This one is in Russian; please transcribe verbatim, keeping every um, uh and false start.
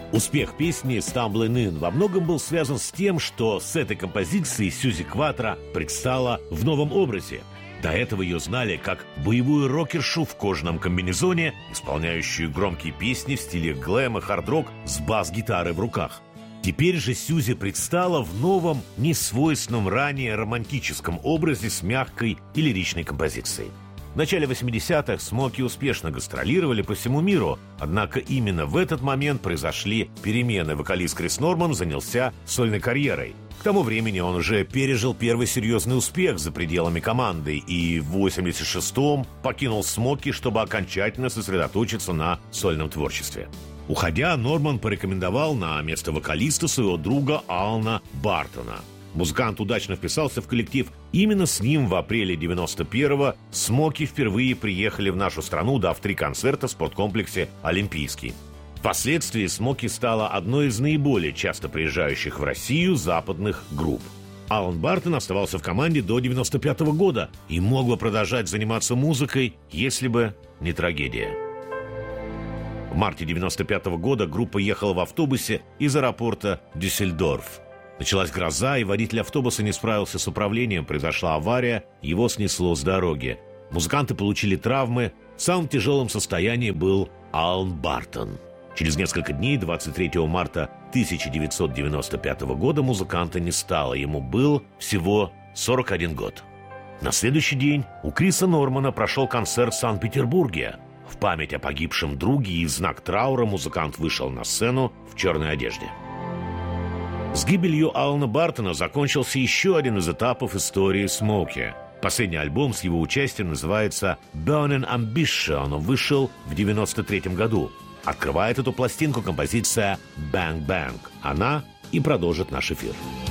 Успех песни «Stumbling In» во многом был связан с тем, что с этой композицией Сьюзи Кватро предстала в новом образе. До этого ее знали как боевую рокершу в кожаном комбинезоне, исполняющую громкие песни в стиле глэм и хард-рок с бас-гитарой в руках. Теперь же Сьюзи предстала в новом, несвойственном ранее романтическом образе с мягкой и лиричной композицией. В начале восьмидесятых Смоки успешно гастролировали по всему миру, однако именно в этот момент произошли перемены. Вокалист Крис Норман занялся сольной карьерой. К тому времени он уже пережил первый серьезный успех за пределами команды и в восемьдесят шестом покинул Смоки, чтобы окончательно сосредоточиться на сольном творчестве. Уходя, Норман порекомендовал на место вокалиста своего друга Алана Бартона. Музыкант удачно вписался в коллектив. Именно с ним в апреле девяносто первого Смоки впервые приехали в нашу страну, дав три концерта в спорткомплексе «Олимпийский». Впоследствии Смоки стала одной из наиболее часто приезжающих в Россию западных групп. Алан Бартон оставался в команде до девяносто пятого года и мог бы продолжать заниматься музыкой, если бы не трагедия. В марте девяносто пятого года группа ехала в автобусе из аэропорта Дюссельдорф. Началась гроза, и водитель автобуса не справился с управлением. Произошла авария, его снесло с дороги. Музыканты получили травмы. В самом тяжелом состоянии был Алан Бартон. Через несколько дней, двадцать третьего марта тысяча девятьсот девяносто пятого года, музыканта не стало. Ему был всего сорок один год. На следующий день у Криса Нормана прошел концерт в Санкт-Петербурге. В память о погибшем друге и в знак траура музыкант вышел на сцену в черной одежде. С гибелью Алана Бартона закончился еще один из этапов истории Смоки. Последний альбом с его участием называется «Burning Ambition». Он вышел в девяносто третьем году. Открывает эту пластинку композиция «Bang Bang». Она и продолжит наш эфир.